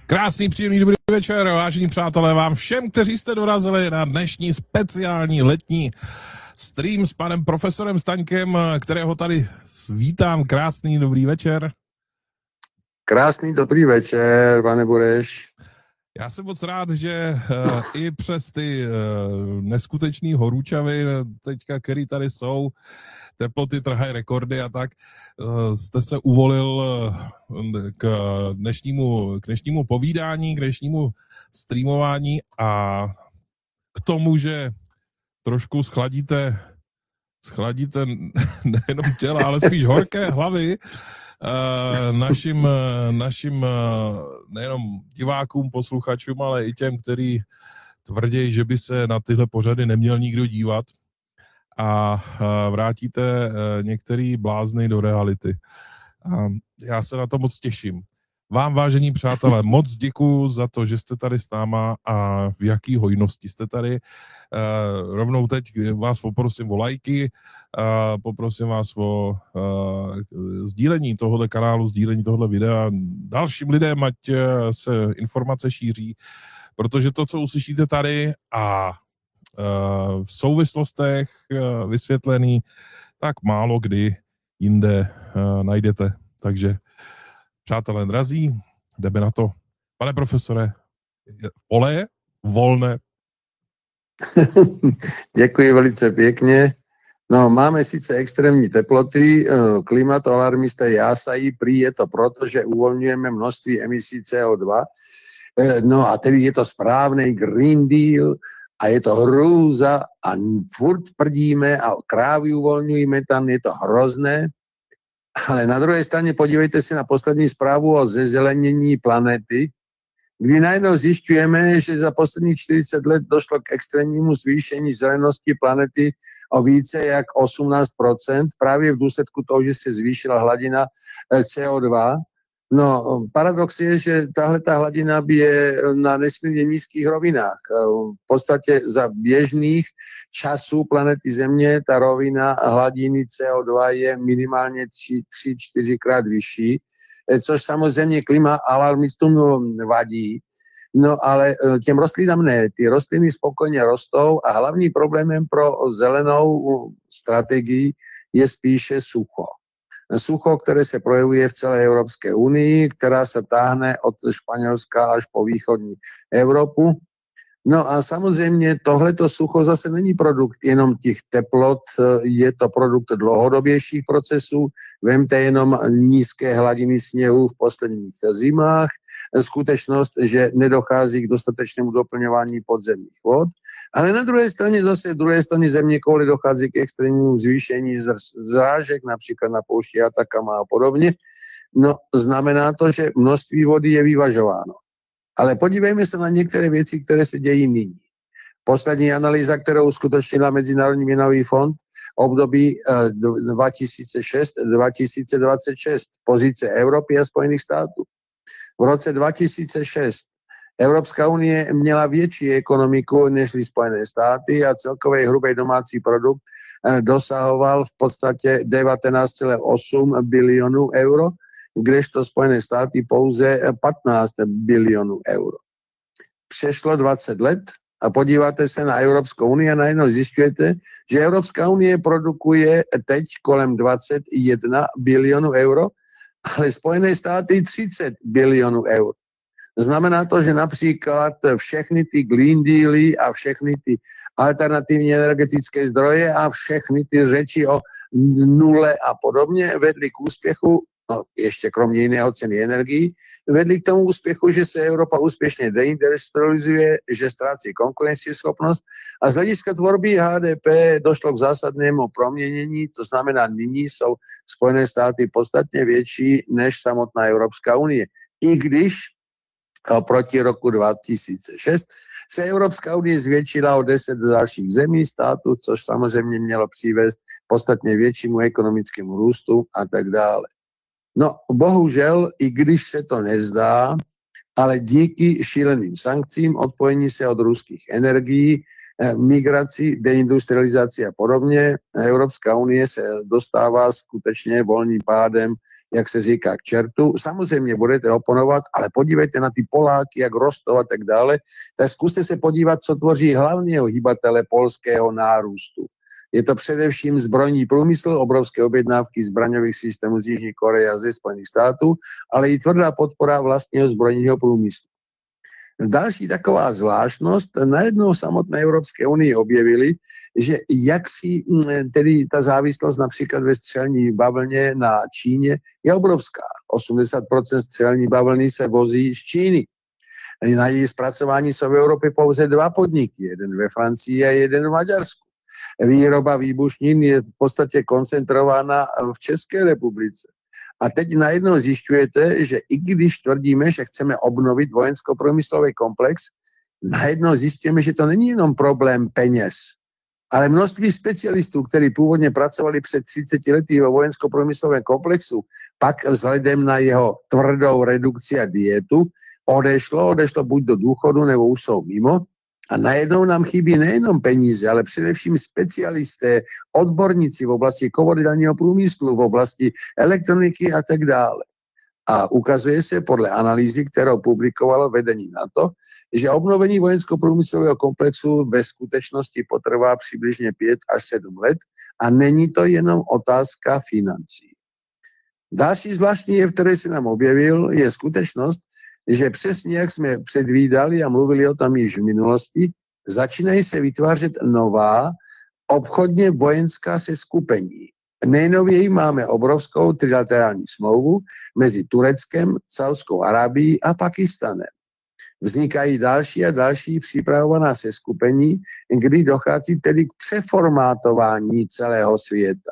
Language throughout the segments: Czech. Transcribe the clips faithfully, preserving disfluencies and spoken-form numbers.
Krásný, příjemný, dobrý večer, vážení přátelé, vám všem, kteří jste dorazili na dnešní speciální letní stream s panem profesorem Staňkem, kterého tady vítám. Krásný, dobrý večer. Krásný, dobrý večer, pane Bureš. Já jsem moc rád, že uh, i přes ty uh, neskutečný horúčavy teďka, který tady jsou, teploty trhají rekordy a tak, uh, jste se uvolil uh, k dnešnímu, k dnešnímu povídání, k dnešnímu streamování a k tomu, že trošku schladíte, schladíte nejenom těla, ale spíš horké hlavy, Uh, našim, uh, našim uh, nejenom divákům, posluchačům, ale i těm, kteří tvrdí, že by se na tyhle pořady neměl nikdo dívat a uh, vrátíte uh, některý blázny do reality. Uh, já se na to moc těším. Vám, vážení přátelé, moc děkuju za to, že jste tady s náma a v jaký hojnosti jste tady. Uh, rovnou teď vás poprosím o lajky, uh, poprosím vás o uh, sdílení tohoto kanálu, sdílení tohoto videa dalším lidem, ať uh, se informace šíří, protože to, co uslyšíte tady a uh, v souvislostech uh, vysvětlený, tak málo kdy jinde uh, najdete. Takže přátelé drazí, jdeme na to. Pane profesore, oleje, volné. Děkuji velice pěkně. No, máme sice extrémní teploty, klimatoalarmisté jásají, prý je to proto, že uvolňujeme množství emisí C O dva. No a tedy je to správný Green Deal a je to hrůza a furt prdíme a krávy uvolňujeme tam, je to hrozné. Ale na druhé straně podívejte se na poslední zprávu o zezelenění planety, kdy najednou zjišťujeme, že za posledních čtyřicet let došlo k extrémnímu zvýšení zelenosti planety o více jak osmnáct procent, právě v důsledku toho, že se zvýšila hladina C O dva. No, paradox je, že tahle ta hladina je na nesmírně nízkých rovinách. V podstatě za běžných časů planety Země ta rovina hladiny C O dva je minimálně tři čtyři krát vyšší, což samozřejmě klima alarmistům vadí. No ale těm rostlinám ne, ty rostliny spokojně rostou a hlavním problémem pro zelenou strategii je spíše sucho. Sucho, které se projevuje v celé Evropské unii, která se táhne od Španělska až po východní Evropu. No a samozřejmě tohleto sucho zase není produkt jenom těch teplot, je to produkt dlouhodobějších procesů. Vemte jenom nízké hladiny sněhu v posledních zimách, skutečnost, že nedochází k dostatečnému doplňování podzemních vod, ale na druhé straně zase v druhé straně země kouli dochází k extrémnímu zvýšení zrážek, například na poušti Atacama a podobně. No, znamená to, že množství vody je vyvažováno. Ale podívejme se na některé věci, které se dějí nyní. Poslední analýza, kterou uskutečnila Mezinárodní měnový fond, období dva tisíce šest až dva tisíce dvacet šest, pozice Evropy a Spojených států. V roce dva tisíce šest Evropská unie měla větší ekonomiku než Spojené státy a celkový hrubý domácí produkt dosahoval v podstatě devatenáct celá osm bilionů euro, kdežto Spojené státy pouze patnáct bilionů euro. Přešlo dvacet let a podíváte se na Evropskou unii a najednou zjišťujete, že Evropská unie produkuje teď kolem dvacet jedna bilionů euro, ale Spojené státy třicet bilionů euro. Znamená to, že například všechny ty Green Dealy a všechny ty alternativní energetické zdroje a všechny ty řeči o nule a podobně vedly k úspěchu, no, ještě kromě jiného ceny energií, vedli k tomu úspěchu, že se Evropa úspěšně deindustrializuje, že ztrácí konkurenceschopnost a z hlediska tvorby H D P došlo k zásadnému proměnění, to znamená, nyní jsou Spojené státy podstatně větší než samotná Evropská unie. I když proti roku dva tisíce šest se Evropská unie zvětšila o deset dalších zemí států, což samozřejmě mělo přivést podstatně většímu ekonomickému růstu a tak dále. No, bohužel, i když se to nezdá, ale díky šíleným sankcím, odpojení se od ruských energií, migraci, deindustrializaci a podobně, Evropská unie se dostává skutečně volným pádem jak se říká, k čertu. Samozřejmě budete oponovat, ale podívejte na ty Poláky, jak rostou a tak dále. Tak zkuste se podívat, co tvoří hlavního hýbatele polského nárůstu. Je to především zbrojní průmysl, obrovské objednávky zbraňových systémů z Jižní Koreje a ze Spojených států, ale i tvrdá podpora vlastního zbrojního průmyslu. Další taková zvláštnost, najednou samotné Evropské unii objevili, že jak si tedy ta závislost například ve střelní bavlně na Číně je obrovská. osmdesát procent střelní bavlny se vozí z Číny. Na její zpracování jsou v Evropě pouze dva podniky, jeden ve Francii a jeden v Maďarsku. Výroba výbušnin je v podstatě koncentrována v České republice. A teď najednou zjišťujete, že i když tvrdíme, že chceme obnovit vojensko-průmyslový komplex, najednou zjistíme, že to není jenom problém peněz, ale množství specialistů, kteří původně pracovali před třiceti lety ve vojensko-průmyslovém komplexu, pak vzhledem na jeho tvrdou redukci a dietu odešlo, odešlo buď do důchodu, nebo už jsou mimo. A najednou nám chybí nejenom peníze, ale především specialisté, odborníci v oblasti kovodilního průmyslu, v oblasti elektroniky a tak dále. A ukazuje se podle analýzy, kterou publikovalo vedení NATO, že obnovení vojensko-průmyslového komplexu ve skutečnosti potrvá přibližně pět až sedm let a není to jenom otázka financí. Další zvláštní jev, který se nám objevil, je skutečnost, že přesně jak jsme předvídali a mluvili o tom již v minulosti, začínají se vytvářet nová obchodně vojenská seskupení. Nejnověji máme obrovskou trilaterální smlouvu mezi Tureckem, Saudskou Arábií a Pakistanem. Vznikají další a další připravovaná seskupení, kdy dochází tedy k přeformátování celého světa.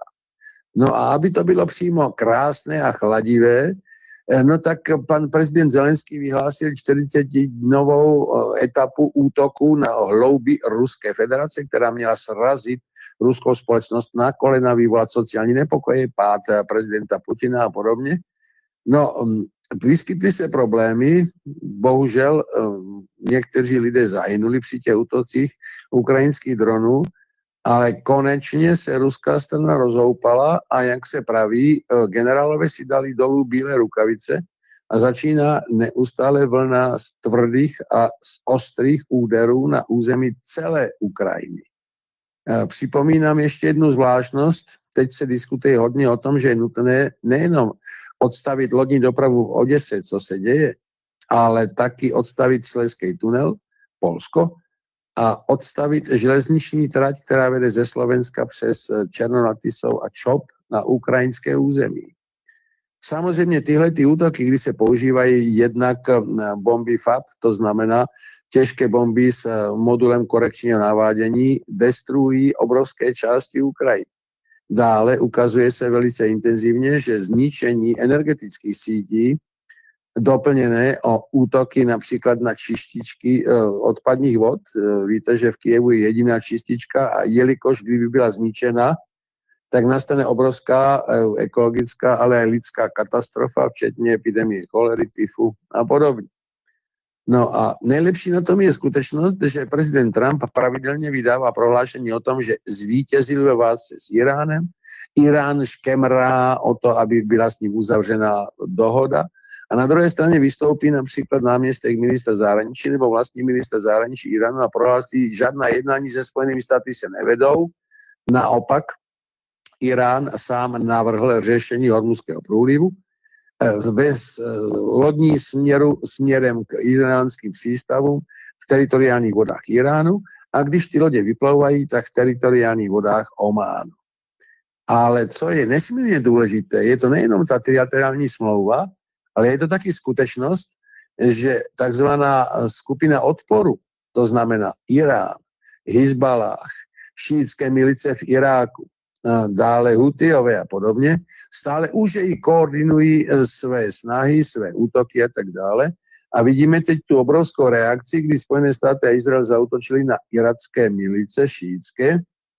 No a aby to bylo přímo krásné a chladivé, no tak pan prezident Zelenský vyhlásil čtyřicetidnovou etapu útoku na hloubi Ruské federace, která měla srazit ruskou společnost na kolena, vyvolat sociální nepokoje, pád prezidenta Putina a podobně. No, vyskytly se problémy, bohužel někteří lidé zahynuli při těch útocích ukrajinských dronů, ale konečně se ruská strana rozhoupala a jak se praví, generálové si dali dolů bílé rukavice a začíná neustále vlna z tvrdých a z ostrých úderů na území celé Ukrajiny. Připomínám ještě jednu zvláštnost. Teď se diskutuje hodně o tom, že je nutné nejenom odstavit lodní dopravu v Oděse, co se děje, ale taky odstavit Slezský tunel, Polsko, a odstavit železniční trať, která vede ze Slovenska přes Černo nad Tisou a Čop na ukrajinské území. Samozřejmě tyhle ty útoky, kdy se používají jednak bomby F A P, to znamená těžké bomby s modulem korekčního navádění, destruují obrovské části Ukrajiny. Dále ukazuje se velice intenzivně, že zničení energetických sítí doplněné o útoky například na čističky odpadních vod. Víte, že v Kyjevu je jediná čistička a jelikož kdyby byla zničena, tak nastane obrovská ekologická, ale i lidská katastrofa, včetně epidemie cholery, tyfu a podobně. No a nejlepší na tom je skutečnost, že prezident Trump pravidelně vydává prohlášení o tom, že zvítězil ve válce s Iránem. Irán škemrá o to, aby byla s ním uzavřena dohoda. A na druhé straně vystoupí například náměstek ministra zahraničí nebo vlastní ministr zahraničí Iránu a prohlásí, že žádná jednání se Spojenými státy se nevedou. Naopak Irán sám navrhl řešení Hormuzského průlivu bez lodní směru směrem k iránským přístavům v teritoriálních vodách Iránu a když ty lodě vyplouvají, tak v teritoriálních vodách Ománu. Ale co je nesmírně důležité, je to nejenom ta trilaterální smlouva, ale je to taky skutečnost, že takzvaná skupina odporu, to znamená Irán, Hizballah, šíitské milice v Iráku, dále Hutijové a podobně, stále už i koordinují své snahy, své útoky a tak dále. A vidíme teď tu obrovskou reakci, kdy Spojené státy a Izrael zaútočili na iracké milice šíitské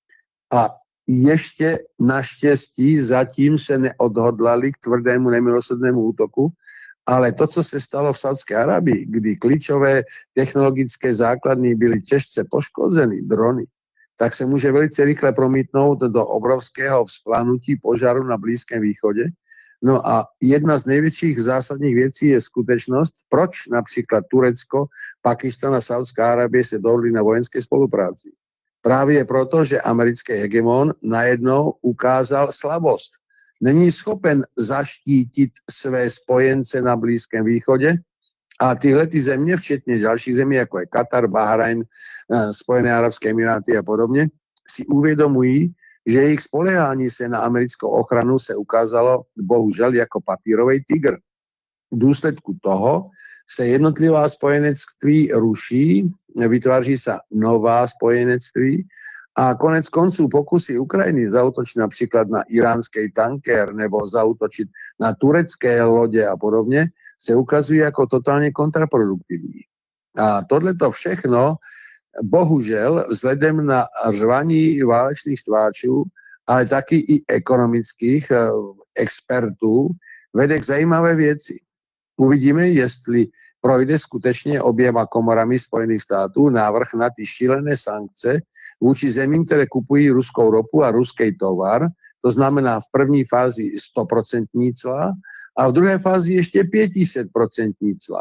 a ještě naštěstí zatím se neodhodlali k tvrdému nemilosrdnému útoku, ale to, co se stalo v Saudské Arabii, kdy klíčové technologické základny byly těžce poškozeny drony, tak se může velice rychle promítnout do obrovského vzplanutí požáru na Blízkém východě No a jedna z největších zásadních věcí je skutečnost, proč například Turecko, Pakistan a Saudská Arábie se dohodli na vojenské spolupráci. Právě proto, že americký hegemon najednou ukázal slabost. Není schopen zaštítit své spojence na Blízkém východě a tyhle ty země, včetně dalších zemí, jako je Katar, Bahrajn, Spojené arabské emiráty a podobně, si uvědomují, že jejich spoléhání se na americkou ochranu se ukázalo bohužel jako papírový tygr. V důsledku toho se jednotlivá spojenectví ruší, vytváří se nová spojenectví a konec konců pokusy Ukrajiny zaútočit například na iránský tanker nebo zaútočit na turecké lodě a podobně, se ukazují jako totálně kontraproduktivní. A tohleto všechno bohužel vzhledem na řvaní válečných stváčů, ale taky i ekonomických eh, expertů, vede k zajímavé věci. Uvidíme, jestli projde skutečně oběma komorami Spojených států návrh na ty šílené sankce vůči zemím, které kupují ruskou ropu a ruský tovar. To znamená v první fázi sto procent cla a v druhé fázi ještě pět set procent cla.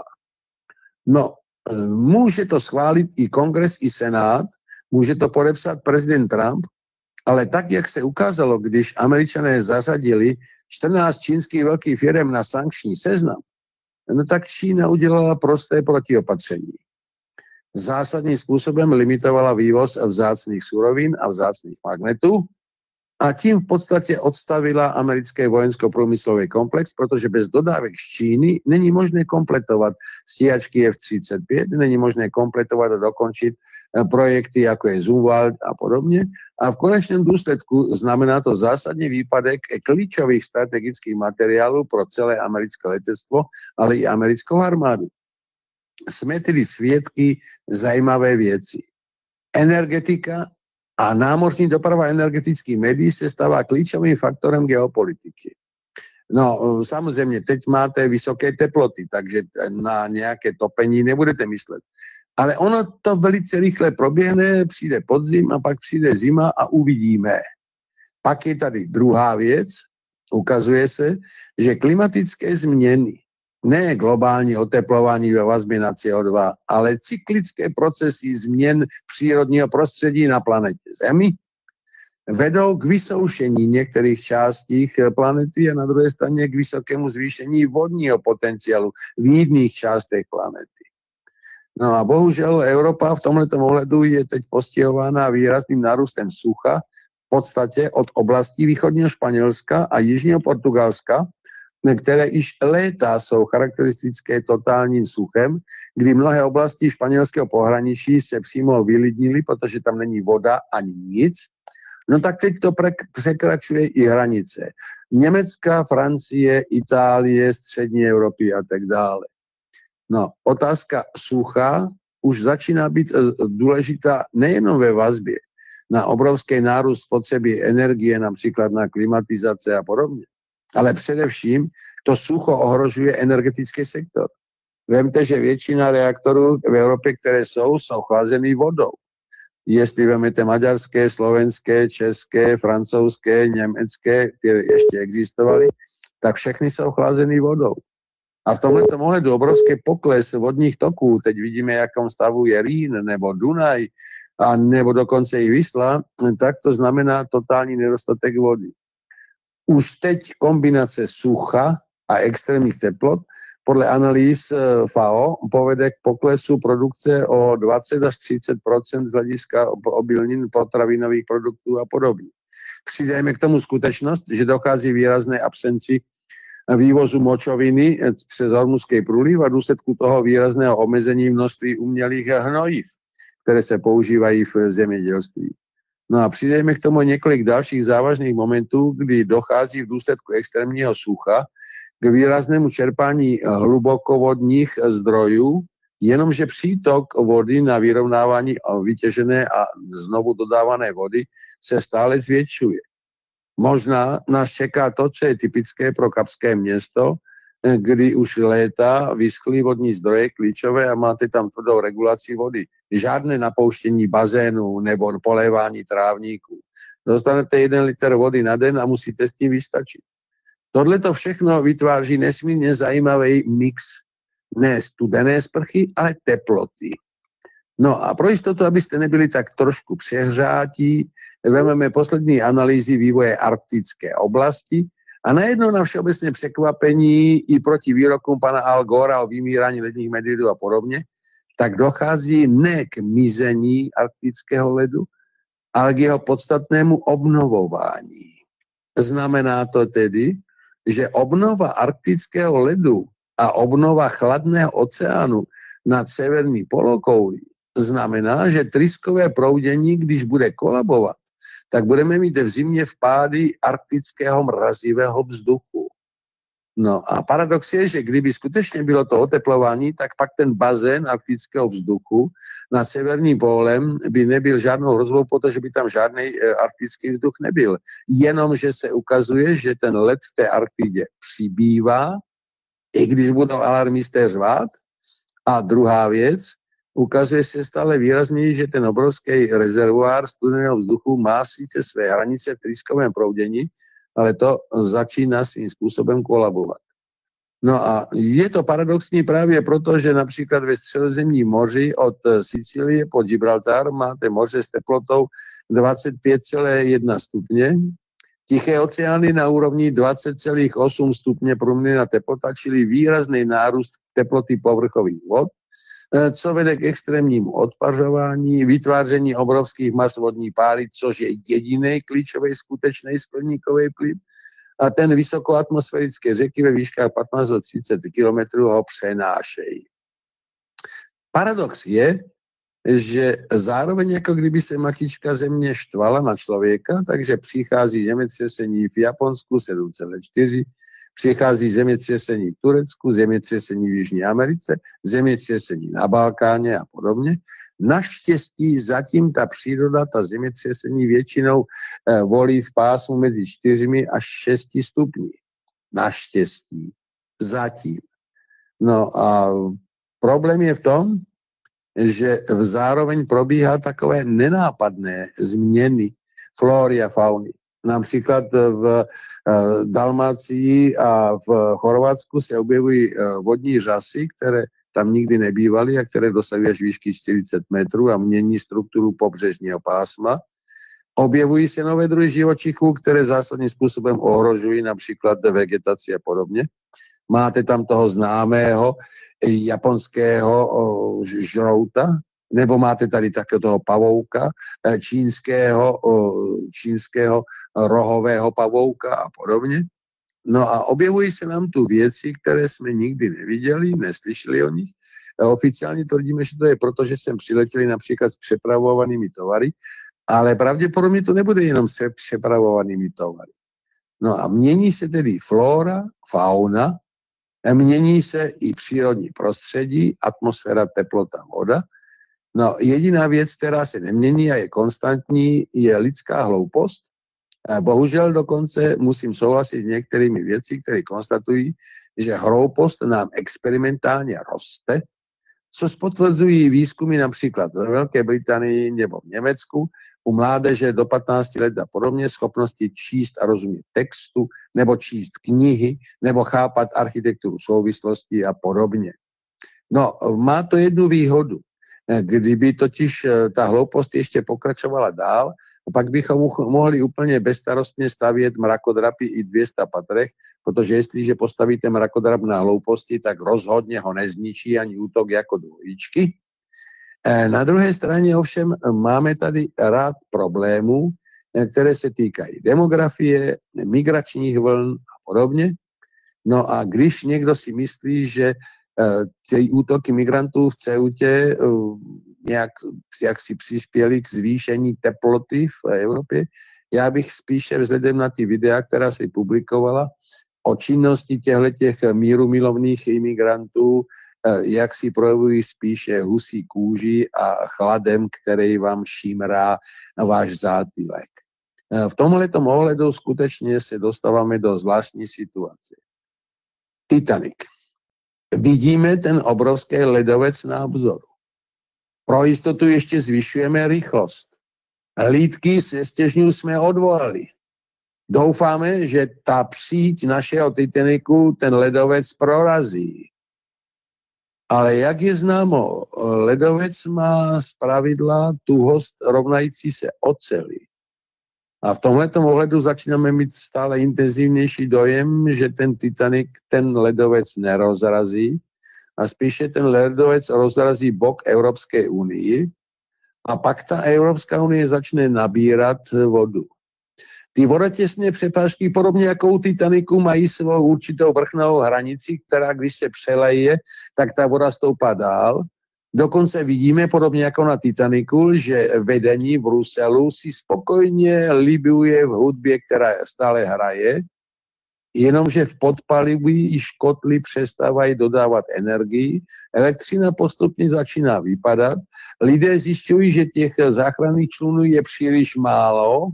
No, může to schválit i kongres, i senát, může to podepsat prezident Trump, ale tak, jak se ukázalo, když Američané zařadili čtrnáct čínských velkých firm na sankční seznam, no tak Čína udělala prosté protiopatření. Zásadním způsobem limitovala vývoz vzácných surovin a vzácných magnetů a tím v podstatě odstavila americký vojensko-průmyslový komplex, protože bez dodávek z Číny není možné kompletovat stíhačky F třicet pět, není možné kompletovat a dokončit projekty, jako je Zumwalt a podobně. A v konečném důsledku znamená to zásadní výpadek klíčových strategických materiálů pro celé americké letectvo, ale i americkou armádu. Jsme tedy svědky zajímavé věci. Energetika a námořní doprava energetických médií se stává klíčovým faktorem geopolitiky. No, samozřejmě, teď máte vysoké teploty, takže na nějaké topení nebudete myslet. Ale ono to velice rychle proběhne, přijde podzim a pak přijde zima a uvidíme. Pak je tady druhá věc, ukazuje se, že klimatické změny, ne globální oteplování ve vazbě na C O dva, ale cyklické procesy změn přírodního prostředí na planetě Zemi vedou k vysoušení některých částí planety a na druhé straně k vysokému zvýšení vodního potenciálu v jiných částech planety. No a bohužel Evropa v tomto ohledu je teď postihována výrazným nárůstem sucha, v podstatě od oblastí východního Španělska a jižního Portugalska, které již léta jsou charakteristické totálním suchem, kdy mnohé oblasti španělského pohraničí se přímo vylidnily, protože tam není voda ani nic. No tak teď to překračuje i hranice. Německa, Francie, Itálie, střední Evropy a tak dále. No, otázka sucha už začíná být důležitá nejenom ve vazbě na obrovský nárůst spotřeby energie, například na klimatizace a podobně, ale především to sucho ohrožuje energetický sektor. Vemte, že většina reaktorů v Evropě, které jsou, jsou chlazeny vodou. Jestli vezmete maďarské, slovenské, české, francouzské, německé, které ještě existovaly, tak všechny jsou chlazeny vodou. A v tomto ohledu obrovský pokles vodních toků, teď vidíme, jakom stavu je Rýn nebo Dunaj, a nebo dokonce i Visla, tak to znamená totální nedostatek vody. Už teď kombinace sucha a extrémních teplot podle analýz F A O povede k poklesu produkce o dvacet až třicet procent z hlediska obilnin, potravinových produktů a podobně. Přidajme k tomu skutečnost, že dochází výrazné absenci vývozu močoviny přes Hormuzský průliv a v důsledku toho výrazného omezení množství umělých hnojiv, které se používají v zemědělství. No a přidejme k tomu několik dalších závažných momentů, kdy dochází v důsledku extrémního sucha k výraznému čerpání hlubokovodních zdrojů, jenomže přítok vody na vyrovnávání vytěžené a znovu dodávané vody se stále zvětšuje. Možná nás čeká to, co je typické pro Kapské město, kdy už léta vyschly vodní zdroje klíčové a máte tam tvrdou regulaci vody. Žádné napouštění bazénů nebo polévání trávníků. Dostanete jeden litr vody na den a musíte s tím vystačit. Tohle to všechno vytváří nesmírně zajímavý mix ne studené sprchy, ale teploty. No a pro jistotu, abyste nebyli tak trošku přehřátí, vezmeme poslední analýzy vývoje arktické oblasti a najednou na všeobecné překvapení i proti výrokům pana Al Gora o vymírání ledních medvědů a podobně, tak dochází ne k mizení arktického ledu, ale k jeho podstatnému obnovování. Znamená to tedy, že obnova arktického ledu a obnova chladného oceánu nad severní polokoulí znamená, že tryskové proudění, když bude kolabovat, tak budeme mít v zimě vpády arktického mrazivého vzduchu. No a paradox je, že kdyby skutečně bylo to oteplování, tak pak ten bazén arktického vzduchu nad severním pólem by nebyl žádnou hrozbou, protože by tam žádný arktický vzduch nebyl. Jenomže se ukazuje, že ten led v té Arktidě přibývá, i když budou alarmisté řvát. A druhá věc, ukazuje se stále výrazněji, že ten obrovský rezervoár studeného vzduchu má sice své hranice v tryskovém proudění, ale to začíná svým způsobem kolabovat. No a je to paradoxní právě proto, že například ve Středozemním moři od Sicílie po Gibraltar máte moře s teplotou dvacet pět celá jedna stupně, Tiché oceány na úrovni dvacet celá osm stupně průměrná teplota, čili výrazný nárůst teploty povrchových vod, co vede k extrémnímu odpařování, vytváření obrovských mas vodní páry, což je jediný klíčový skutečný skleníkový plyn, a ten vysokoatmosférické řeky ve výškách patnáct až třicet kilometrů ho přenášejí. Paradox je, že zároveň jako kdyby se matička země štvala na člověka, takže přichází zemětřesení v Japonsku sedm celá čtyři, přichází zemětřesení v Turecku, zemětřesení v Jižní Americe, zemětřesení na Balkáně a podobně. Naštěstí zatím ta příroda, ta zemětřesení většinou eh, volí v pásmu mezi čtyřmi až šesti stupni. Naštěstí. Zatím. No a problém je v tom, že zároveň probíhá takové nenápadné změny flóry a fauny. Například v Dalmácii a v Chorvatsku se objevují vodní řasy, které tam nikdy nebývaly a které dosahují až výšky čtyřicet metrů a mění strukturu pobřežního pásma. Objevují se nové druhy živočichů, které zásadním způsobem ohrožují například vegetaci a podobně. Máte tam toho známého japonského žrouta, nebo máte tady také toho pavouka, čínského, čínského rohového pavouka a podobně. No a objevují se nám tu věci, které jsme nikdy neviděli, neslyšeli o nich. Oficiálně tvrdíme, že to je proto, že sem přiletěli například s přepravovanými tovary, ale pravděpodobně to nebude jenom s přepravovanými tovary. No a mění se tedy flóra, fauna, mění se i přírodní prostředí, atmosféra, teplota, voda. No, jediná věc, která se nemění a je konstantní, je lidská hloupost. Bohužel dokonce musím souhlasit s některými věci, které konstatují, že hloupost nám experimentálně roste, což potvrzují výzkumy například ve Velké Británii nebo v Německu, u mládeže do patnácti let a podobně, schopnosti číst a rozumět textu, nebo číst knihy, nebo chápat architekturu souvislostí a podobně. No, má to jednu výhodu. Kdyby totiž ta hloupost ještě pokračovala dál, pak bychom mohli úplně bezstarostně stavět mrakodrapy i dvě stě patrech, protože jestliže postavíte mrakodrap na hlouposti, tak rozhodně ho nezničí ani útok jako dvojičky. Na druhé straně ovšem máme tady rád problémů, které se týkají demografie, migračních vln a podobně. No a když někdo si myslí, že ty útoky migrantů v Ceutě nějak, jak si přispěli k zvýšení teploty v Evropě, já bych spíše vzhledem na ty videa, která se publikovala, o činnosti těchto mírumilovných imigrantů, jak si projevují spíše husí kůži a chladem, který vám šímrá váš zátylek. V tomhletom ohledu skutečně se dostáváme do zvláštní situace. Titanic. Vidíme ten obrovský ledovec na obzoru. Pro jistotu ještě zvyšujeme rychlost. Hlídky se stěžňů jsme odvolali. Doufáme, že ta příď našeho Titaniku ten ledovec prorazí. Ale jak je známo, ledovec má zpravidla tuhost rovnající se oceli. A v tomhletom ohledu začínáme mít stále intenzivnější dojem, že ten Titanic ten ledovec nerozrazí a spíše ten ledovec rozrazí bok Evropské unii a pak ta Evropská unie začne nabírat vodu. Ty vodotěsné přepážky, podobně jako u Titaniku, mají svou určitou vrchnovou hranici, která když se přeleje, tak ta voda stoupá dál. Dokonce vidíme, podobně jako na Titaniku, že vedení v Bruselu si spokojně libuje v hudbě, která stále hraje, jenomže v podpaliví škotly přestávají dodávat energii, elektřina postupně začíná vypadat, lidé zjišťují, že těch záchranných člunů je příliš málo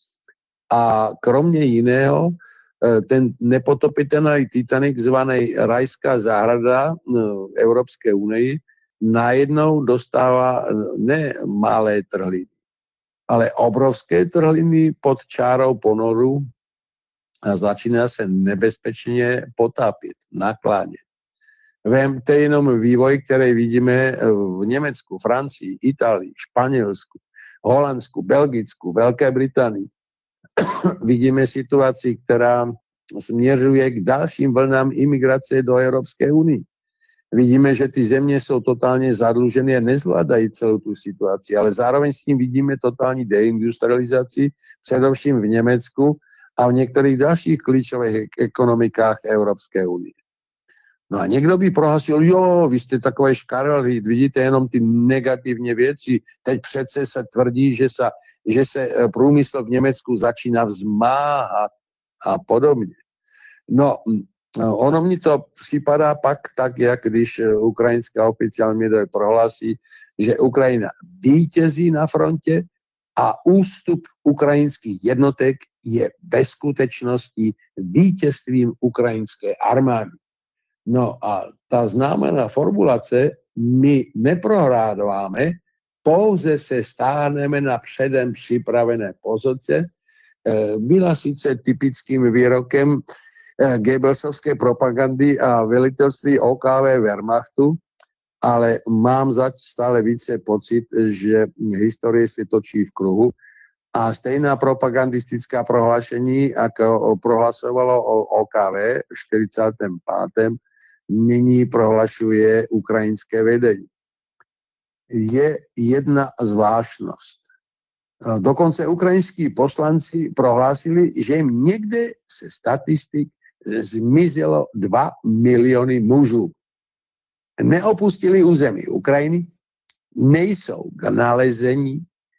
a kromě jiného ten nepotopitelný Titanic zvaný Rajská zahrada Evropské unii najednou dostává ne malé trhliny, ale obrovské trhliny pod čárou ponoru a začíná se nebezpečně potápět, naklánět. Vemte jenom vývoj, který vidíme v Německu, Francii, Itálii, Španělsku, Holandsku, Belgicku, Velké Británii. Vidíme situaci, která směřuje k dalším vlnám imigrace do Evropské unie. Vidíme, že ty země jsou totálně zadlužené a nezvládají celou tu situaci, ale zároveň s tím vidíme totální deindustrializaci, především v Německu a v některých dalších klíčových ekonomikách Evropské unie. No a někdo by prohlasil, jo, vy jste takové škarely, vidíte jenom ty negativní věci, teď přece se tvrdí, že se, že se průmysl v Německu začíná vzmáhat a podobně. No, ono mi to připadá pak tak, jak když ukrajinská oficiální média prohlásí, že Ukrajina vítězí na frontě a ústup ukrajinských jednotek je ve skutečnosti vítězstvím ukrajinské armády. No a ta známená formulace, my neprohráváme, pouze se stáhneme na předem připravené pozice, byla sice typickým výrokem Goebbelsovské propagandy a velitelství O K V Wehrmachtu, ale mám zač stále více pocit, že historie se točí v kruhu a stejná propagandistická prohlášení, jako prohlasovalo o O K V v čtyřicátém pátém nyní prohlašuje ukrajinské vedení. Je jedna zvláštnost. Dokonce ukrajinskí poslanci prohlásili, že jim někde se statistik zmizelo dva miliony mužů. Neopustili území Ukrajiny, nejsou k nalezení,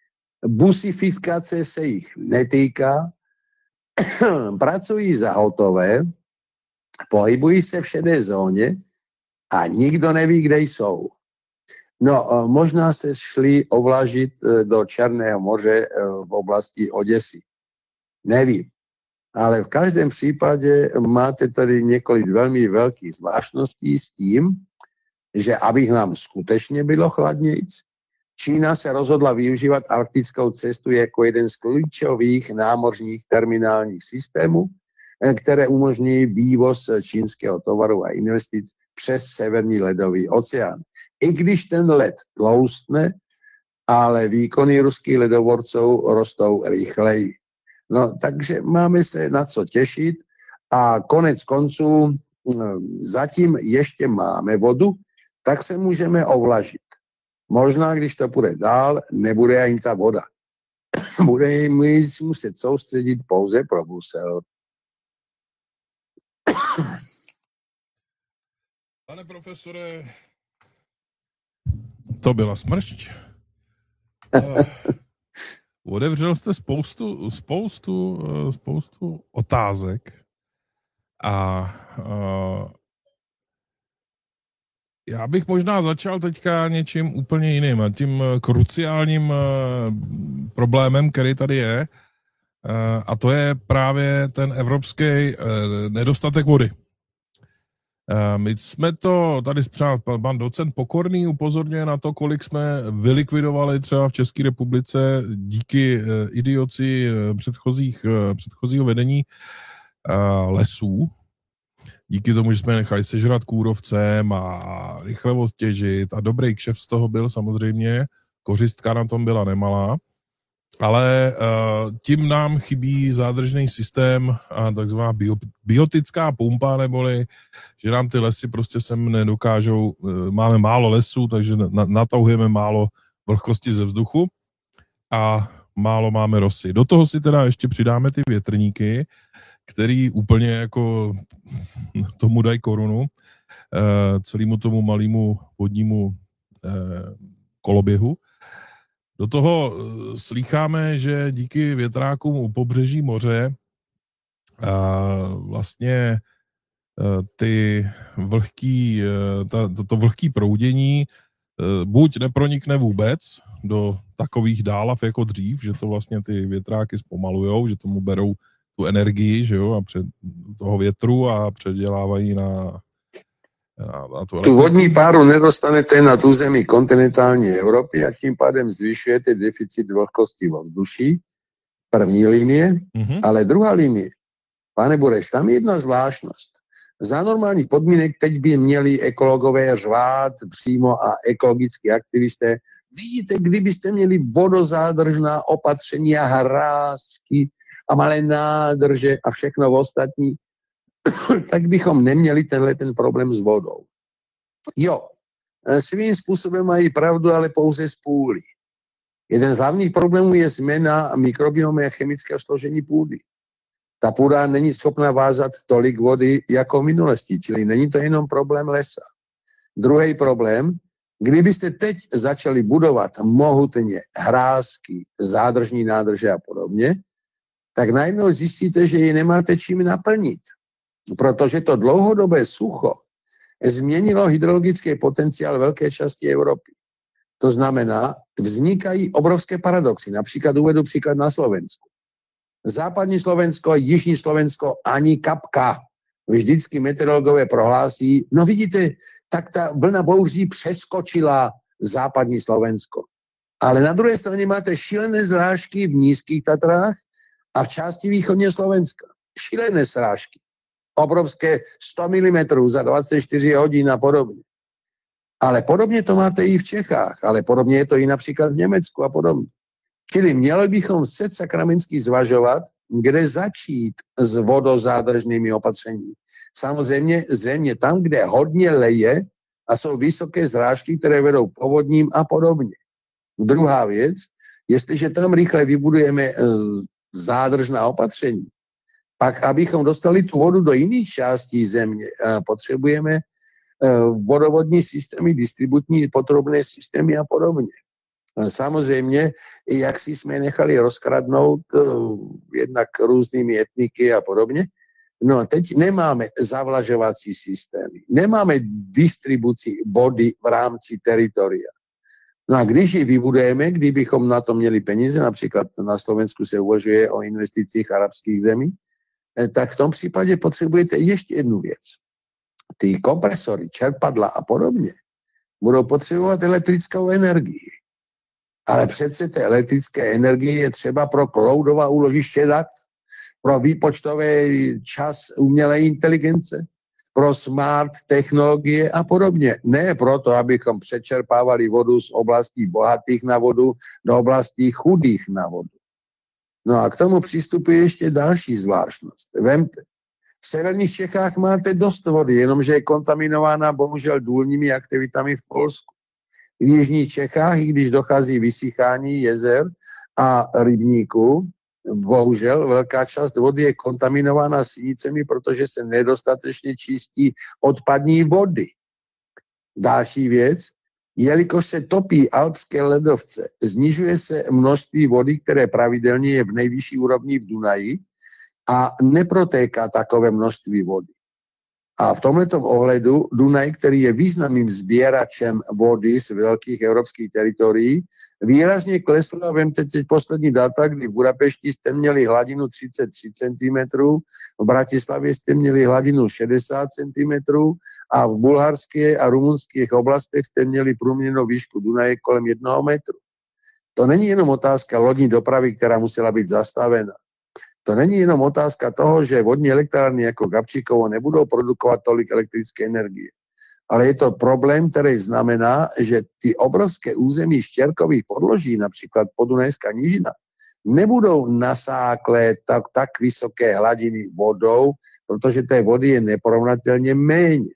busifikace se jich netýká, pracují za hotové, pohybují se v šedé zóně a nikdo neví, kde jsou. No, možná se šli ovlažit do Černého moře v oblasti Oděsy. Nevím. Ale v každém případě máte tady několik velmi velkých zvláštností s tím, že aby nám skutečně bylo chladnějc, Čína se rozhodla využívat arktickou cestu jako jeden z klíčových námořních terminálních systémů, které umožňují vývoz čínského tovaru a investic přes Severní ledový oceán. I když ten led tloustne, ale výkony ruských ledoborců rostou rychleji. No, takže máme se na co těšit a konec konců zatím ještě máme vodu, tak se můžeme ovlažit. Možná, když to půjde dál, nebude ani ta voda. Budeme muset soustředit pouze pro Brusel. Pane profesore, to byla smršť. Uh, otevřel jste spoustu, spoustu, uh, spoustu otázek a uh, já bych možná začal teďka něčím úplně jiným, tím kruciálním uh, problémem, který tady je, uh, a to je právě ten evropský uh, nedostatek vody. My jsme to, tady třeba pan docent Pokorný upozorňuje na to, kolik jsme vylikvidovali třeba v České republice díky idioci předchozích, předchozího vedení lesů. Díky tomu, že jsme nechali sežrat kůrovcem a rychle odtěžit a dobrý kšeft z toho byl samozřejmě, kořistka na tom byla nemalá, ale uh, tím nám chybí zádržný systém a takzvaná bio, biotická pumpa, neboli, že nám ty lesy prostě sem nedokážou, uh, máme málo lesů, takže na, natahujeme málo vlhkosti ze vzduchu a málo máme rosy. Do toho si teda ještě přidáme ty větrníky, který úplně jako tomu dají korunu, uh, celému tomu malému vodnímu uh, koloběhu. Do toho slýcháme, že díky větrákům u pobřeží moře vlastně ty vlhký, ta, to, to vlhký proudění buď nepronikne vůbec do takových dálav jako dřív, že to vlastně ty větráky zpomalujou, že tomu berou tu energii, že jo, a před toho větru a předělávají na Tu vodní páru nedostanete nad území kontinentální Evropy a tím pádem zvyšujete deficit vlhkosti vo vzduší, první linie, mm-hmm. ale druhá linie. Pane Bureš, tam je jedna zvláštnost. Za normálních podmínek teď by měli ekologové řvát přímo a ekologickí aktivisté. Vidíte, kdybyste měli vodozádržná opatření a hrázky a malé nádrže a všechno ostatní, tak bychom neměli tenhle ten problém s vodou. Jo, svým způsobem mají pravdu, ale pouze z půly. Jeden z hlavních problémů je změna mikrobiomu a chemického složení půdy. Ta půda není schopna vázat tolik vody jako v minulosti, čili není to jenom problém lesa. Druhý problém, kdybyste teď začali budovat mohutně hrázky, zádržní nádrže a podobně, tak najednou zjistíte, že ji nemáte čím naplnit. Protože to dlouhodobé sucho změnilo hydrologický potenciál velké části Evropy. To znamená, vznikají obrovské paradoxy. Například uvedu příklad na Slovensku. Západní Slovensko, jižní Slovensko, ani kapka. Vždycky meteorologové prohlásí, no vidíte, tak ta vlna bouří přeskočila západní Slovensko. Ale na druhé straně máte šílené srážky v nízkých Tatrách a v části východního Slovenska. Šílené srážky. Obrovské sto milimetrů za dvacet čtyři hodin a podobně. Ale podobně to máte i v Čechách, ale podobně je to i například v Německu a podobně. Čili měli bychom se sakramensky zvažovat, kde začít s vodozádržnými opatřeními. Samozřejmě země tam, kde hodně leje a jsou vysoké zrážky, které vedou povodním a podobně. Druhá věc, jestliže tam rychle vybudujeme zádržná opatření, pak abychom dostali tu vodu do jiných částí země, potřebujeme vodovodní systémy, distributní potrubné systémy a podobně. Samozřejmě, jak si jsme nechali rozkradnout jednak různými etniky a podobně, no a teď nemáme zavlažovací systémy, nemáme distribuci vody v rámci teritoria. No a když ji vybudujeme, kdybychom na to měli peníze, například na Slovensku se uvažuje o investicích arabských zemí, tak v tom případě potřebujete ještě jednu věc. Ty kompresory, čerpadla a podobně budou potřebovat elektrickou energii. Ale přece té elektrické energie je třeba pro cloudová úložiště dat, pro výpočtový čas umělé inteligence, pro smart technologie a podobně. Ne proto, abychom přečerpávali vodu z oblastí bohatých na vodu do oblastí chudých na vodu. No a k tomu přistupuje ještě další zvláštnost. Vemte, v severních Čechách máte dost vody, jenomže je kontaminována bohužel důlními aktivitami v Polsku. V jižních Čechách, i když dochází vysychání jezer a rybníků, bohužel velká část vody je kontaminována sinicemi, protože se nedostatečně čistí odpadní vody. Další věc, jelikož se topí alpské ledovce, snižuje se množství vody, které pravidelně je v nejvyšší úrovni v Dunaji a neprotéká takové množství vody. A v tomto ohledu Dunaj, který je významným sběračem vody z velkých evropských teritorií, výrazně klesl. A vemte teď poslední data, kdy v Budapešti jste měli hladinu třicet tři centimetrů, v Bratislavě jste měli hladinu šedesát centimetrů a v bulharských a rumunských oblastech jste měli průměrnou výšku Dunaje kolem jednoho metru. To není jenom otázka lodní dopravy, která musela být zastavena. To není jenom otázka toho, že vodní elektrárny jako Gabčíkovo nebudou produkovat tolik elektrické energie. Ale je to problém, který znamená, že ty obrovské území štěrkových podloží, například Podunajská nížina, nebudou nasáklé tak, tak vysoké hladiny vodou, protože té vody je neporovnatelně méně.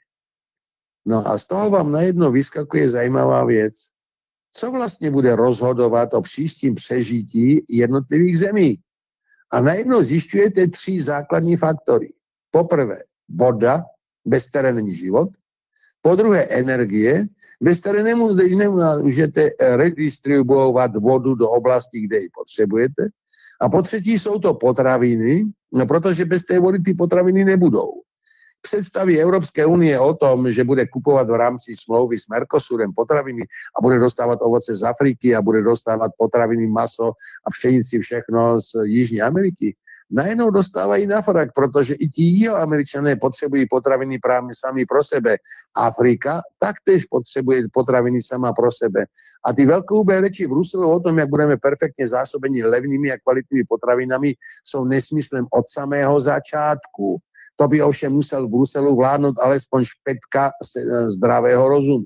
No a z toho vám najednou vyskakuje zajímavá věc. Co vlastně bude rozhodovat o příštím přežití jednotlivých zemí? A najednou zjišťujete tři základní faktory. Poprvé voda, bez které není život. Po druhé energie, bez které nemůžete redistribuovat vodu do oblasti, kde ji potřebujete. A po třetí jsou to potraviny, no protože bez té vody ty potraviny nebudou. Představy Evropské unie o tom, že bude kupovat v rámci smlouvy s Mercosurem potraviny a bude dostávat ovoce z Afriky a bude dostávat potraviny, maso a pšenici, všechno z Jižní Ameriky, najednou dostávají na frak, protože i ti jihoameričané potřebují potraviny právě sami pro sebe. Afrika taktéž potřebuje potraviny sama pro sebe. A ty velkohubé řeči v Bruselu o tom, jak budeme perfektně zásobeni levnými a kvalitními potravinami, jsou nesmyslem od samého začátku. To by ovšem musel v Bruselu vládnout alespoň špetka zdravého rozumu.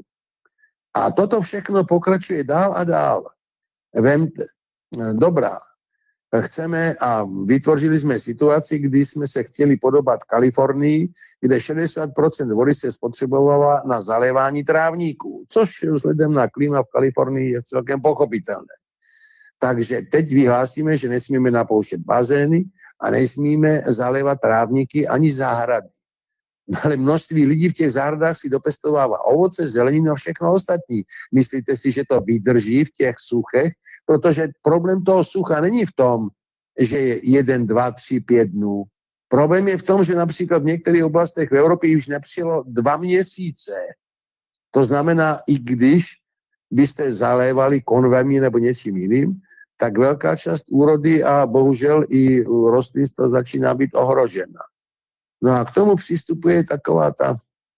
A toto všechno pokračuje dál a dál. Vemte, dobrá, chceme a vytvořili jsme situaci, kdy jsme se chtěli podobat Kalifornii, kde šedesát procent vody se spotřebovala na zalévání trávníků, což vzhledem na klima v Kalifornii je celkem pochopitelné. Takže teď vyhlásíme, že nesmíme napouštět bazény a nesmíme zalévat trávníky ani zahrady. Ale množství lidí v těch zahradách si dopestovává ovoce, zeleninu a všechno ostatní. Myslíte si, že to vydrží v těch suchech? Protože problém toho sucha není v tom, že je jeden, dva, tři, pět dnů. Problém je v tom, že například v některých oblastech v Evropě už nepřijelo dva měsíce. To znamená, i když byste zalévali konvemi nebo něčím jiným, tak velká část úrody a bohužel i rostlinstvo začíná být ohrožena. No a k tomu přistupuje taková ta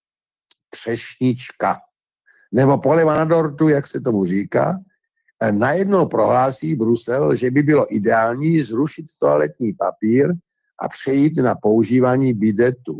třešnička, nebo poleva na dortu, jak se tomu říká. Najednou prohlásí Brusel, že by bylo ideální zrušit toaletní papír a přejít na používání bidetů.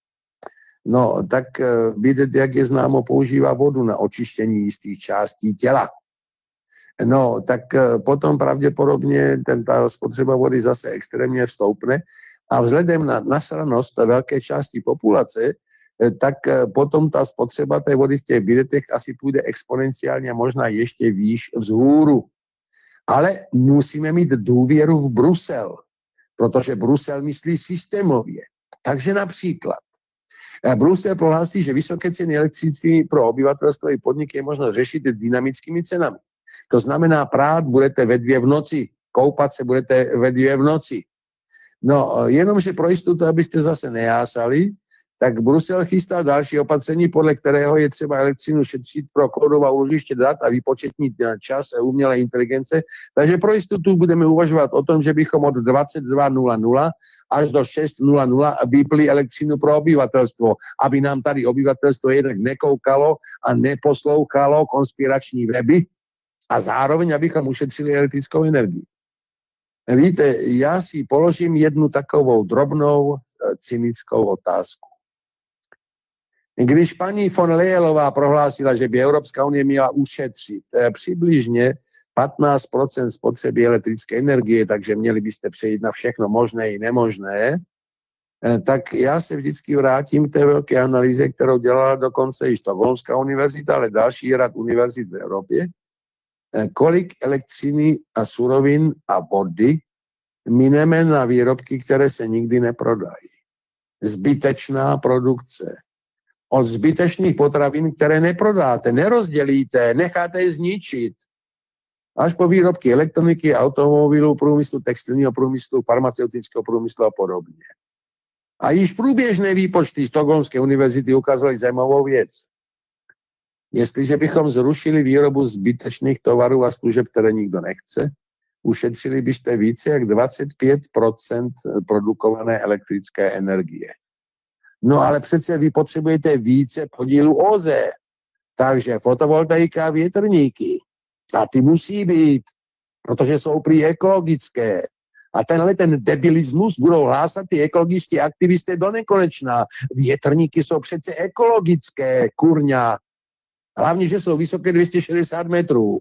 No, tak bidet, jak je známo, používá vodu na očištění jistých částí těla. No, tak potom pravděpodobně ten, ta spotřeba vody zase extrémně vstoupne a vzhledem na nasranost velké části populace, tak potom ta spotřeba té vody v těch bidetech asi půjde exponenciálně a možná ještě výš vzhůru. Ale musíme mít důvěru v Brusel, protože Brusel myslí systémově. Takže například Brusel prohlásí, že vysoké ceny elektřiny pro obyvatelstvo i podniky je možno řešit dynamickými cenami. To znamená, prát budete ve dvě v noci, koupat se budete ve dvě v noci. No, jenomže pro jistotu, abyste zase nejásali, tak Brusel chystá další opatření, podle kterého je třeba elektřinu šetřit pro kódová úložiště dat a výpočetní čas umělé inteligence. Takže pro jistotu budeme uvažovat o tom, že bychom od dvacet dva nula nula až do šest nula nula vypli elektřinu pro obyvatelstvo, aby nám tady obyvatelstvo jednak nekoukalo a neposlouchalo konspirační weby a zároveň, abychom ušetřili elektrickou energii. Víte, já si položím jednu takovou drobnou cynickou otázku. Když paní von Leyelová prohlásila, že by Evropská unie měla ušetřit přibližně patnáct procent spotřeby elektrické energie, takže měli byste přejít na všechno možné i nemožné, tak já se vždycky vrátím k té velké analýze, kterou dělala dokonce i Stockholmská univerzita, ale další rad univerzit v Evropě, kolik elektřiny a surovin a vody mineme na výrobky, které se nikdy neprodají. Zbytečná produkce. Od zbytečných potravin, které neprodáte, nerozdělíte, necháte je zničit. Až po výrobky elektroniky, automobilů, průmyslu, textilního průmyslu, farmaceutického průmyslu a podobně. A již průběžné výpočty Stockholmské univerzity ukázaly zajímavou věc. Jestliže bychom zrušili výrobu zbytečných tovarů a služeb, které nikdo nechce, ušetřili byste více jak dvacet pět procent produkované elektrické energie. No ale přece vy potřebujete více podílu ó zet, takže fotovoltaika a větrníky. A ty musí být, protože jsou prý ekologické. A tenhle ten debilismus budou hlásat ty ekologičtí aktivisté do nekonečna. Větrníky jsou přece ekologické, kurňa. Hlavně, že jsou vysoké dvě stě šedesát metrů.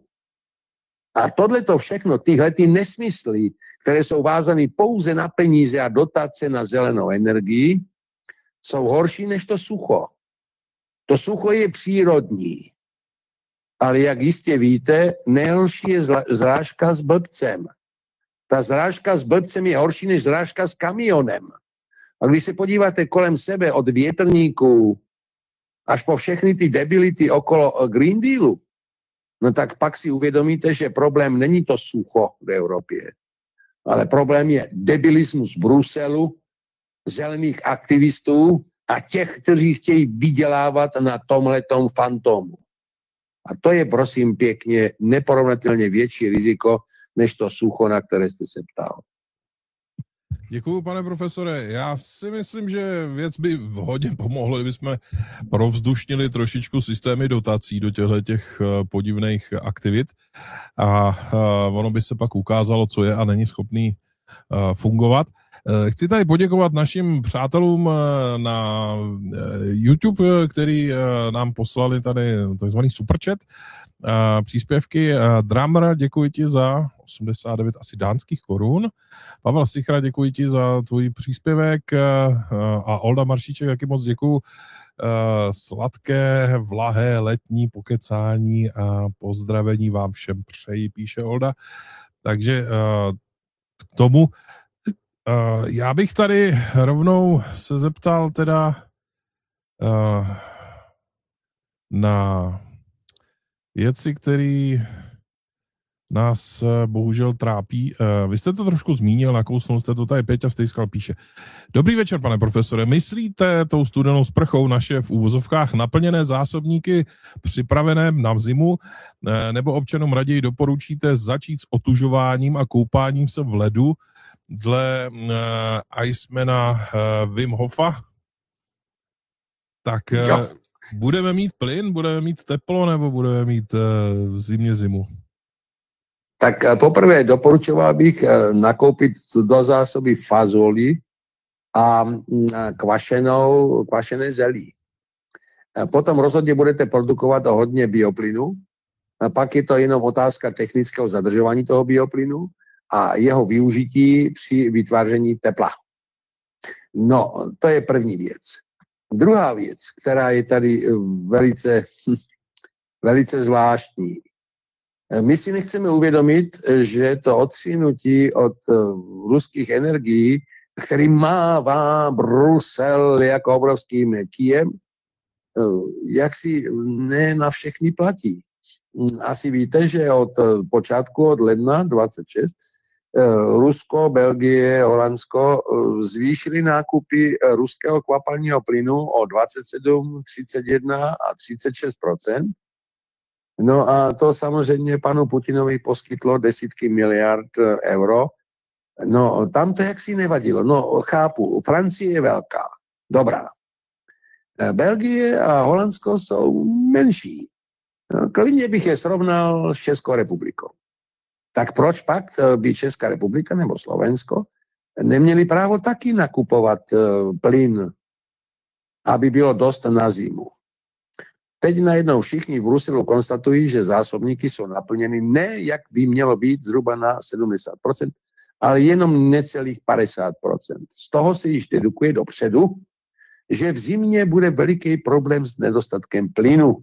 A tohleto všechno, tyhle ty nesmysly, které jsou vázané pouze na peníze a dotace na zelenou energii, jsou horší než to sucho. To sucho je přírodní. Ale jak jistě víte, nejhorší je zrážka s blbcem. Ta zrážka s blbcem je horší než zrážka s kamionem. A když se podíváte kolem sebe od větrníků až po všechny ty debility okolo Green Dealu, no tak pak si uvědomíte, že problém není to sucho v Evropě, ale problém je debilismus Bruselu, zelených aktivistů a těch, kteří chtějí vydělávat na tomhletom fantomu. A to je, prosím pěkně, neporovnatelně větší riziko, než to sucho, na které jste se ptal. Děkuju, pane profesore. Já si myslím, že věc by hodně pomohlo, kdybychom provzdušnili trošičku systémy dotací do těchto těch podivných aktivit a ono by se pak ukázalo, co je a není schopný fungovat. Chci tady poděkovat našim přátelům na YouTube, který nám poslali tady takzvaný superchat příspěvky. Drummer, děkuji ti za osmdesát devět asi dánských korun. Pavel Sichra, děkuji ti za tvůj příspěvek a Olda Maršíček, taky moc děkuji. Sladké, vlahé, letní pokecání a pozdravení vám všem přeji, píše Olda. Takže k tomu Uh, já bych tady rovnou se zeptal teda uh, na věci, které nás uh, bohužel trápí. Uh, vy jste to trošku zmínil, nakousnul jste to tady, Peťa Stejskal píše. Dobrý večer, pane profesore. Myslíte tou studenou sprchou naše v úvozovkách naplněné zásobníky připravené na zimu, uh, nebo občanům raději doporučíte začít s otužováním a koupáním se v ledu, dle uh, Icemana uh, Wim Hofa, tak uh, budeme mít plyn, budeme mít teplo, nebo budeme mít uh, v zimě zimu? Tak uh, poprvé doporučoval bych uh, nakoupit do zásoby fazoli a uh, kvašenou, kvašené zelí. Uh, potom rozhodně budete produkovat hodně bioplynu, a pak je to jenom otázka technického zadržování toho bioplynu a jeho využití při vytváření tepla. No, to je první věc. Druhá věc, která je tady velice, velice zvláštní. My si nechceme uvědomit, že to odsunutí od ruských energií, který mává Brusel jako obrovským kijem, jak si ne na všechny platí. Asi víte, že od počátku, od ledna dvacet šest, Rusko, Belgie, Holandsko zvýšili nákupy ruského kvapalního plynu o dvacet sedm, třicet jedna a třicet šest procent. No a to samozřejmě panu Putinovi poskytlo desítky miliard euro. No tam to jaksi nevadilo. No chápu, Francie je velká, dobrá. Belgie a Holandsko jsou menší. No, klidně bych je srovnal s Českou republikou. Tak proč pak by Česká republika nebo Slovensko neměli právo taky nakupovat uh, plyn, aby bylo dost na zimu? Teď najednou všichni v Bruselu konstatují, že zásobníky jsou naplněny ne, jak by mělo být, zhruba na sedmdesát procent, ale jenom necelých padesát procent. Z toho se již dedukuje dopředu, že v zimě bude veliký problém s nedostatkem plynu.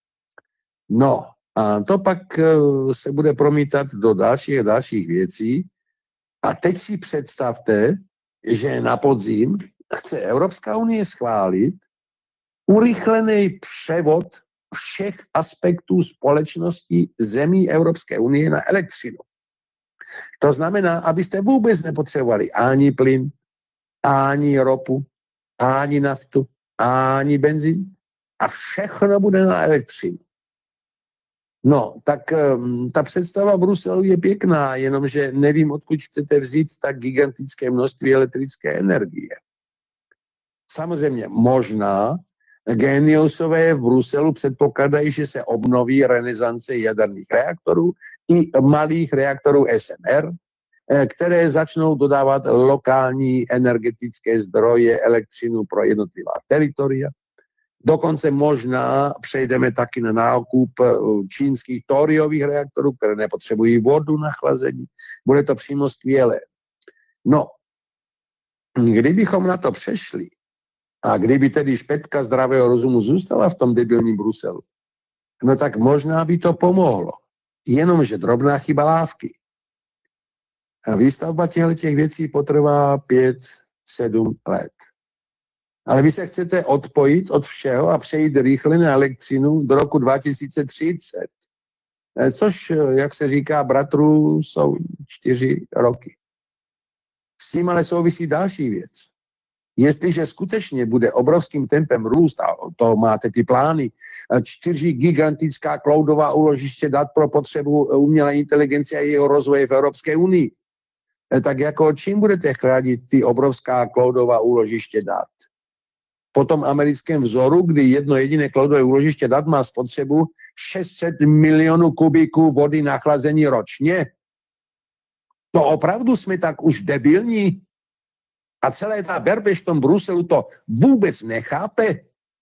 No, a to pak se bude promítat do dalších a dalších věcí. A teď si představte, že na podzim chce Evropská unie schválit urychlený převod všech aspektů společnosti zemí Evropské unie na elektřinu. To znamená, abyste vůbec nepotřebovali ani plyn, ani ropu, ani naftu, ani benzín a všechno bude na elektřinu. No, tak um, ta představa Bruselu je pěkná, jenomže nevím, odkud chcete vzít tak gigantické množství elektrické energie. Samozřejmě možná géniusové v Bruselu předpokládají, že se obnoví renesance jaderných reaktorů i malých reaktorů S M R, které začnou dodávat lokální energetické zdroje elektřinu pro jednotlivá teritoria. Dokonce možná přejdeme taky na nákup čínských tóriových reaktorů, které nepotřebují vodu na chlazení. Bude to přímo skvělé. No, kdybychom na to přešli, a kdyby tedy špetka zdravého rozumu zůstala v tom debilním Bruselu, no tak možná by to pomohlo. Jenomže drobná chyba lávky. A výstavba těchto věcí potrvá pět sedm let. Ale vy se chcete odpojit od všeho a přejít rychle na elektřinu do roku dva tisíce třicet. Což, jak se říká, bratrů, jsou čtyři roky. S tím ale souvisí další věc. Jestliže skutečně bude obrovským tempem růst, a to máte ty plány, čtyři gigantická cloudová úložiště dat pro potřebu umělé inteligence a jeho rozvoje v Evropské unii, tak jako čím budete chránit ty obrovská cloudová úložiště dat? Po tom americkém vzoru, kdy jedno jediné cloudové úložiště dat má spotřebu šest set milionů kubíků vody na chlazení ročně? To opravdu jsme tak už debilní? A celé ta berbež v tom Bruselu to vůbec nechápe?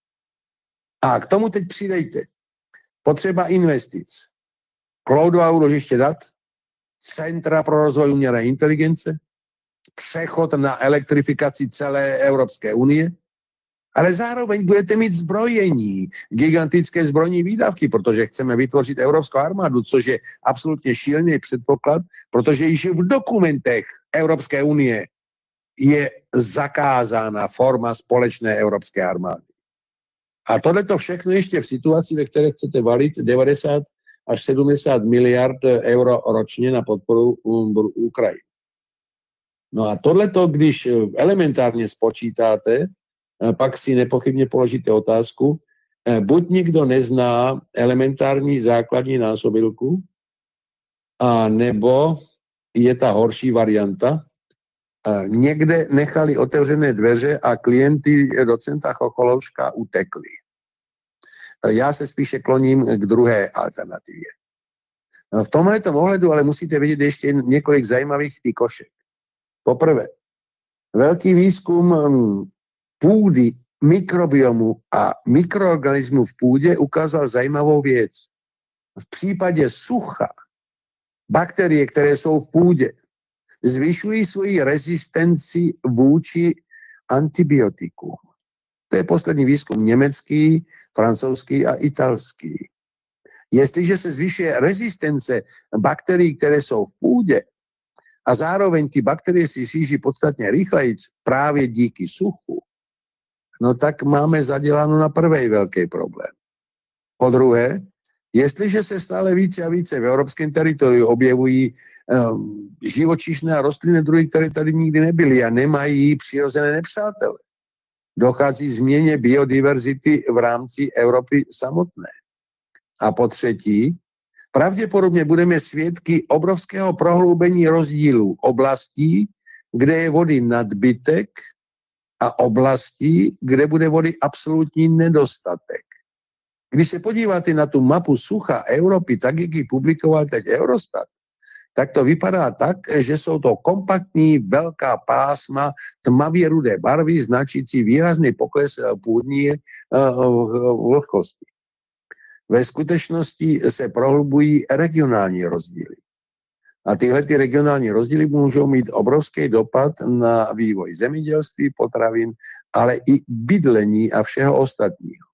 A k tomu teď přidejte. Potřeba investic. Cloudová úložiště dat, centra pro rozvoj umělé inteligence, přechod na elektrifikaci celé Evropské unie, ale zároveň budete mít zbrojení, gigantické zbrojní výdavky, protože chceme vytvořit evropskou armádu, což je absolutně šílený předpoklad, protože již v dokumentech Evropské unie je zakázána forma společné evropské armády. A tohleto všechno ještě v situaci, ve které chcete valit devadesát až sedmdesát miliard euro ročně na podporu Ukrajiny. No a tohleto, když elementárně spočítáte, pak si nepochybně položíte otázku, buď někdo nezná elementární základní násobilku, a nebo je ta horší varianta, někde nechali otevřené dveře a klienty docenta Chocholouška utekli. Já se spíše kloním k druhé alternativě. V tomhletom ohledu ale musíte vidět ještě několik zajímavých pikošek. Poprvé, velký výzkum půdy, mikrobiomu a mikroorganismů v půdě ukázal zajímavou věc. V případě sucha bakterie, které jsou v půdě, zvyšují svoji rezistenci vůči antibiotikům. To je poslední výzkum německý, francouzský a italský. Jestliže se zvyšuje rezistence bakterií, které jsou v půdě, a zároveň ty bakterie si šíří podstatně rychleji právě díky suchu, no tak máme zaděláno na prvý velký problém. Po druhé, jestliže se stále více a více v evropském teritoriu objevují um, živočišné a rostlinné druhy, které tady nikdy nebyly a nemají přirozené nepřátele, dochází změně biodiverzity v rámci Evropy samotné. A po třetí, pravděpodobně budeme svědky obrovského prohloubení rozdílů oblastí, kde je vody nadbytek, a oblastí, kde bude vody absolutní nedostatek. Když se podíváte na tu mapu sucha Evropy, tak jak ji publikoval teď Eurostat, tak to vypadá tak, že jsou to kompaktní velká pásma tmavě rudé barvy, značící výrazný pokles půdní vlhkosti. Ve skutečnosti se prohlubují regionální rozdíly. A tyhle ty regionální rozdíly můžou mít obrovský dopad na vývoj zemědělství, potravin, ale i bydlení a všeho ostatního.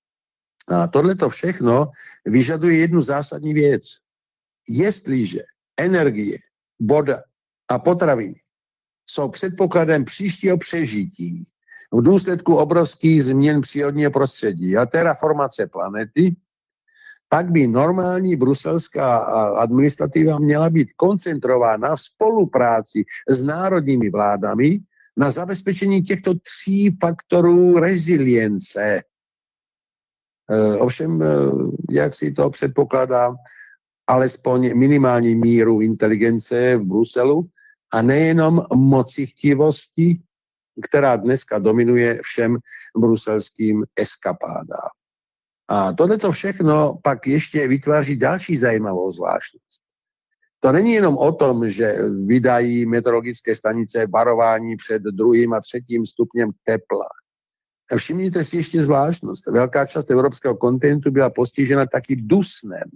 A tohleto všechno vyžaduje jednu zásadní věc. Jestliže energie, voda a potraviny jsou předpokladem příštího přežití v důsledku obrovských změn přírodního prostředí a terraformace planety, pak by normální bruselská administrativa měla být koncentrována v spolupráci s národními vládami na zabezpečení těchto tří faktorů rezilience. Ovšem, jak si to předpokládá, alespoň minimální míru inteligence v Bruselu a nejenom mocichtivosti, která dneska dominuje všem bruselským eskapádám. A tohleto všechno pak ještě vytváří další zajímavou zvláštnost. To není jenom o tom, že vydají meteorologické stanice varování před druhým a třetím stupněm tepla. Všimněte si ještě zvláštnost. Velká část evropského kontinentu byla postižena taky dusnem.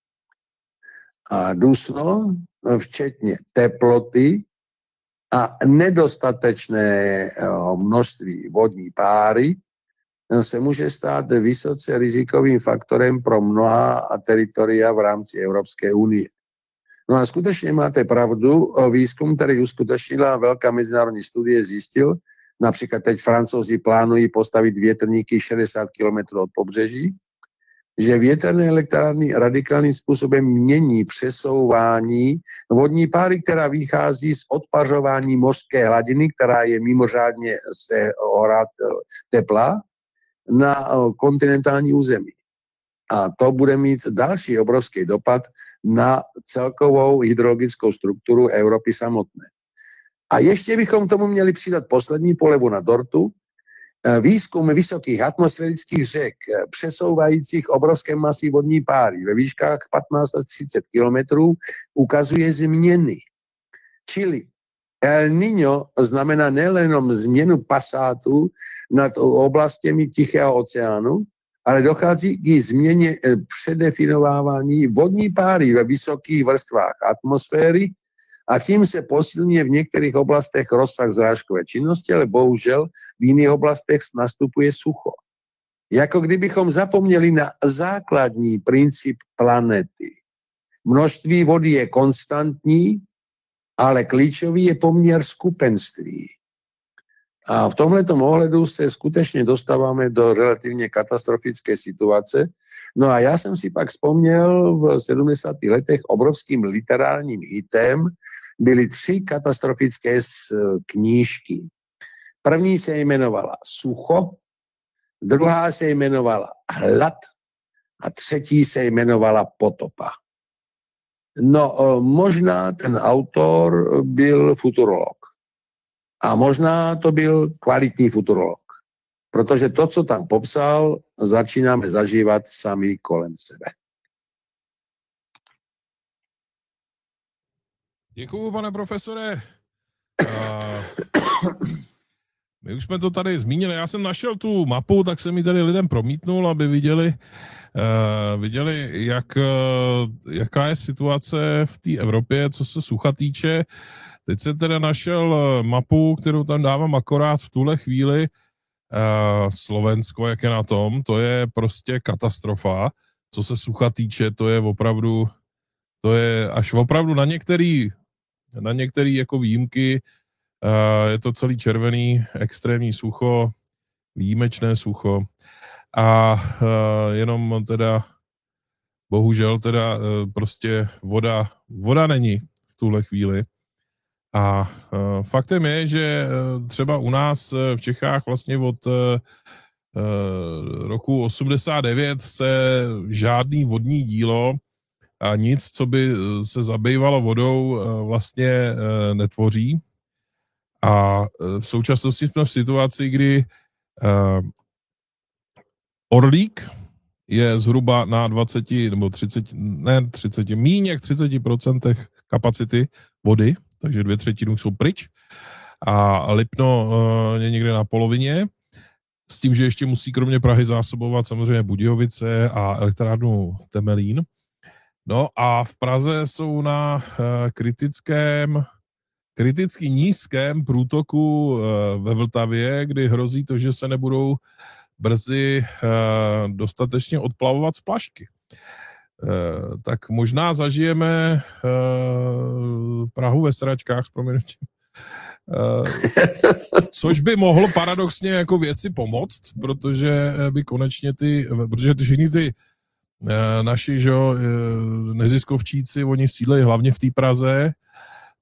A dusno, včetně teploty a nedostatečné množství vodní páry, se může stát vysoce rizikovým faktorem pro mnoha teritoria v rámci Evropské unie. No a skutečně máte pravdu, výzkum, který uskutečnila velká mezinárodní studie, zjistil, například teď Francouzi plánují postavit větrníky šedesát kilometrů od pobřeží, že větrné elektrárny radikálním způsobem mění přesouvání vodní páry, která vychází z odpařování mořské hladiny, která je mimořádně se horát tepla, na kontinentální území. A to bude mít další obrovský dopad na celkovou hydrologickou strukturu Evropy samotné. A ještě bychom tomu měli přidat poslední polevu na dortu. Výzkum vysokých atmosférických řek, přesouvajících obrovské masy vodní páry ve výškách patnáct až třicet kilometrů, ukazuje změny. Čili El Niño znamená nejenom změnu pasátu nad oblastěmi Tichého oceánu, ale dochází k změně předefinovávání vodní páry ve vysokých vrstvách atmosféry a tím se posilňuje v některých oblastech rozsah zrážkové činnosti, ale bohužel v jiných oblastech nastupuje sucho. Jako kdybychom zapomněli na základní princip planety. Množství vody je konstantní, ale klíčový je poměr skupenství. A v tomhletom ohledu se skutečně dostáváme do relativně katastrofické situace. No a já jsem si pak vzpomněl v sedmdesátých letech obrovským literárním hitem byly tři katastrofické knížky. První se jmenovala Sucho, druhá se jmenovala Hlad a třetí se jmenovala Potopa. No, možná ten autor byl futurolog. A možná to byl kvalitní futurolog. Protože to, co tam popsal, začínáme zažívat sami kolem sebe. Děkuju, pane profesore. Uh, my už jsme to tady zmínili. Já jsem našel tu mapu, tak jsem ji tady lidem promítnul, aby viděli, uh, viděli jak, uh, jaká je situace v té Evropě, co se sucha týče. Teď jsem teda našel mapu, kterou tam dávám akorát v tuhle chvíli. Uh, Slovensko, jak je na tom, to je prostě katastrofa. Co se sucha týče, to je opravdu, to je až opravdu na některý, na některý jako výjimky, uh, je to celý červený, extrémní sucho, výjimečné sucho. A uh, jenom teda, bohužel teda uh, prostě voda, voda není v tuhle chvíli. A uh, faktem je, že uh, třeba u nás uh, v Čechách vlastně od uh, roku osmdesát devět se žádný vodní dílo a nic, co by se zabývalo vodou, uh, vlastně uh, netvoří. A uh, v současnosti jsme v situaci, kdy uh, Orlík je zhruba na dvacet nebo třicet, ne třicet, míň jak třicet procent kapacity vody, takže dvě třetiny jsou pryč a Lipno uh, je někde na polovině, s tím, že ještě musí kromě Prahy zásobovat samozřejmě Budějovice a elektrárnu Temelín. No a v Praze jsou na uh, kritickém, kriticky nízkém průtoku uh, ve Vltavě, kdy hrozí to, že se nebudou brzy uh, dostatečně odplavovat splašky. Uh, tak možná zažijeme uh, Prahu ve sračkách s proměnutím. Uh, což by mohlo paradoxně jako věci pomoct, protože by konečně ty, protože ty všechny ty uh, naši že, uh, neziskovčíci, oni sídlejí hlavně v té Praze,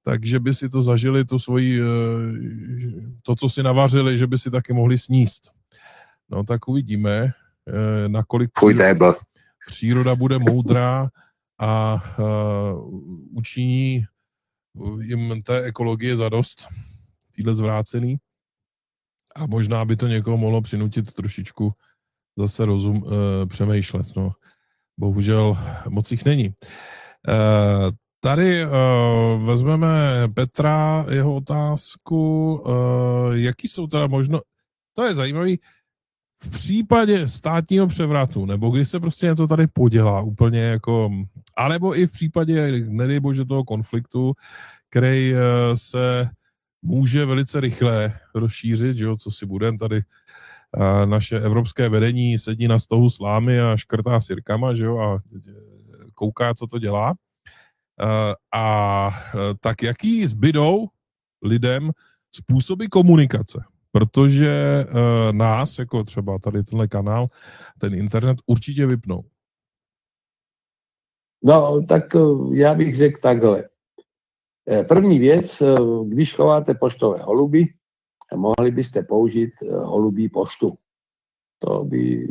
takže by si to zažili, tu svoji, to, co si navařili, že by si taky mohli sníst. No tak uvidíme, nakolik příroda, příroda bude moudrá a učiní jim té ekologie zadost, týhle zvrácený. A možná by to někoho mohlo přinutit trošičku zase rozum e, přemýšlet. No. Bohužel moc jich není. E, tady e, vezmeme Petra, jeho otázku. E, jaký jsou teda možno... To je zajímavý. V případě státního převratu, nebo když se prostě něco tady podělá úplně jako... Anebo i v případě, nedej bože, toho konfliktu, který e, se může velice rychle rozšířit, že jo, co si budem tady a naše evropské vedení sedí na stohu slámy a škrtá sirkama, že jo, a kouká, co to dělá. A, a tak jaký zbydou lidem způsoby komunikace? Protože uh, nás, jako třeba tady tenhle kanál, ten internet určitě vypnou. No, tak já bych řekl takhle. První věc, když chováte poštové holuby, mohli byste použít holubí poštu. To by